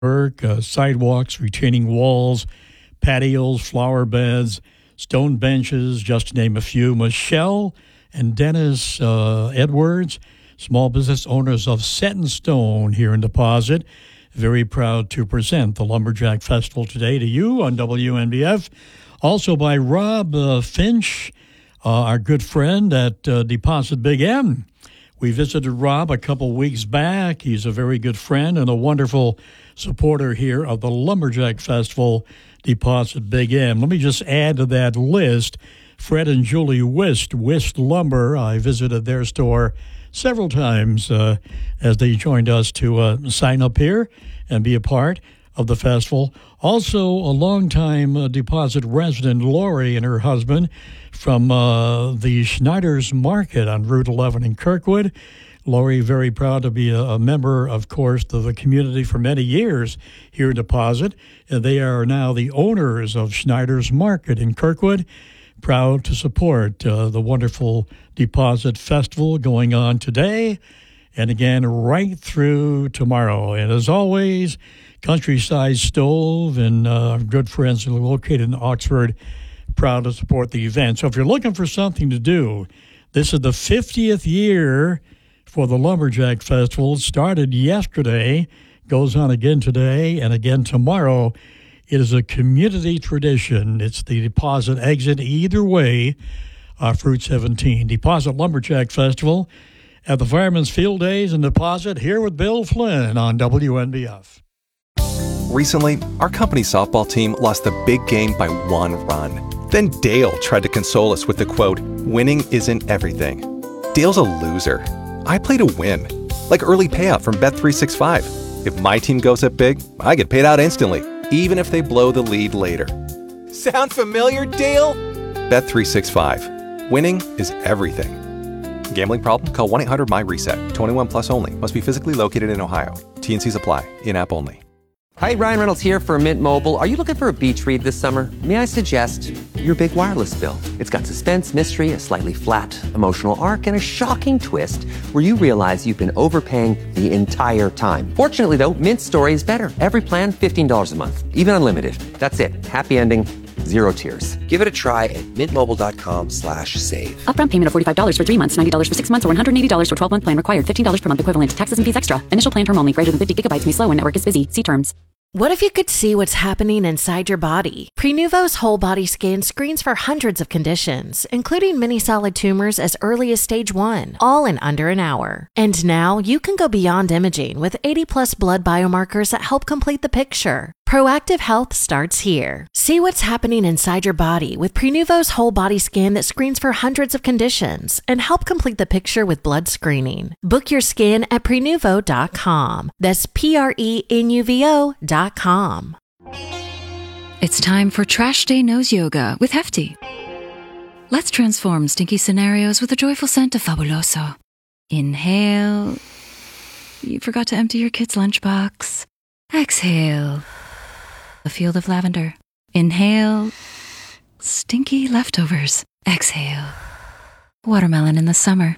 sidewalks, retaining walls, patios, flower beds, stone benches, just to name a few. Michelle and Dennis Edwards, small business owners of Set in Stone here in Deposit, very proud to present the Lumberjack Festival today to you on WNBF. Also by Rob Finch, our good friend at Deposit Big M. We visited Rob a couple weeks back. He's a very good friend and a wonderful supporter here of the Lumberjack Festival, Deposit Big M. Let me just add to that list Fred and Julie Wist Lumber. I visited their store several times as they joined us to sign up here and be a part of the festival. Also, a longtime Deposit resident, Lori, and her husband from the Schneider's Market on Route 11 in Kirkwood. Lori, very proud to be a member, of course, of the community for many years here in Deposit. They are now the owners of Schneider's Market in Kirkwood. Proud to support the wonderful Deposit Festival going on today and again right through tomorrow. And as always, Countryside Stove and our good friends who are located in Oxford, proud to support the event. So if you're looking for something to do, this is the 50th year for the Lumberjack Festival. It started yesterday, goes on again today and again tomorrow. It is a community tradition. It's the Deposit exit either way off Route 17. Deposit Lumberjack Festival at the Fireman's Field Days in Deposit, here with Bill Flynn on WNBF. Recently, our company softball team lost the big game by 1 run. Then Dale tried to console us with the quote, "Winning isn't everything." Dale's a loser. I play to win, like early payout from Bet365. If my team goes up big, I get paid out instantly, even if they blow the lead later. Sound familiar, Dale? Bet365. Winning is everything. Gambling problem? Call 1-800-MY-RESET. 21 plus only. Must be physically located in Ohio. T&Cs apply. In-app only. Hi, Ryan Reynolds here for Mint Mobile. Are you looking for a beach read this summer? May I suggest your big wireless bill? It's got suspense, mystery, a slightly flat emotional arc, and a shocking twist where you realize you've been overpaying the entire time. Fortunately, though, Mint's story is better. Every plan, $15 a month. Even unlimited. That's it. Happy ending. Zero tears. Give it a try at mintmobile.com/save. Upfront payment of $45 for 3 months, $90 for 6 months, or $180 for 12-month plan required. $15 per month equivalent. Taxes and fees extra. Initial plan term only. Greater than 50 gigabytes may slow when network is busy. See terms. What if you could see what's happening inside your body? Prenuvo's whole body scan screens for hundreds of conditions, including many solid tumors as early as stage 1, all in under an hour. And now you can go beyond imaging with 80+ blood biomarkers that help complete the picture. Proactive health starts here. See what's happening inside your body with Prenuvo's whole body scan that screens for hundreds of conditions and help complete the picture with blood screening. Book your scan at Prenuvo.com. That's Prenuvo.com. It's time for Trash Day Nose Yoga with Hefty. Let's transform stinky scenarios with a joyful scent of Fabuloso. Inhale. You forgot to empty your kid's lunchbox. Exhale. A field of lavender. Inhale. Stinky leftovers. Exhale. Watermelon in the summer.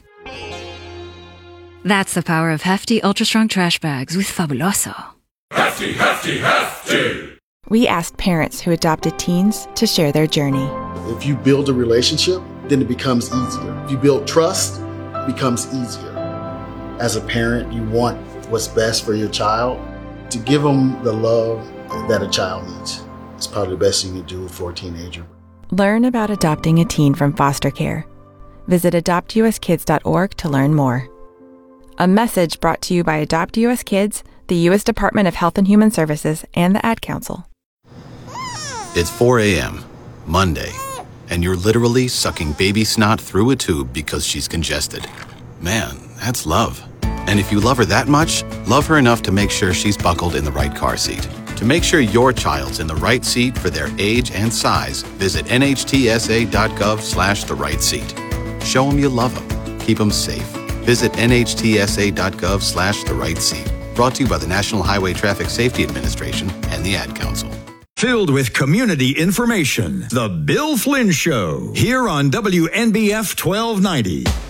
That's the power of Hefty Ultra Strong Trash Bags with Fabuloso. Hefty, Hefty, Hefty! We asked parents who adopted teens to share their journey. If you build a relationship, then it becomes easier. If you build trust, it becomes easier. As a parent, you want what's best for your child. To give them the love that a child needs. It's probably the best thing you can do for a teenager. Learn about adopting a teen from foster care. Visit adoptuskids.org to learn more. A message brought to you by Adopt US Kids, the U.S. Department of Health and Human Services, and the Ad Council. It's 4 a.m., Monday, and you're literally sucking baby snot through a tube because she's congested. Man, that's love. And if you love her that much, love her enough to make sure she's buckled in the right car seat. To make sure your child's in the right seat for their age and size, visit nhtsa.gov/the right seat. Show them you love them. Keep them safe. Visit nhtsa.gov/the right seat. Brought to you by the National Highway Traffic Safety Administration and the Ad Council. Filled with community information. The Bill Flynn Show. Here on WNBF 1290.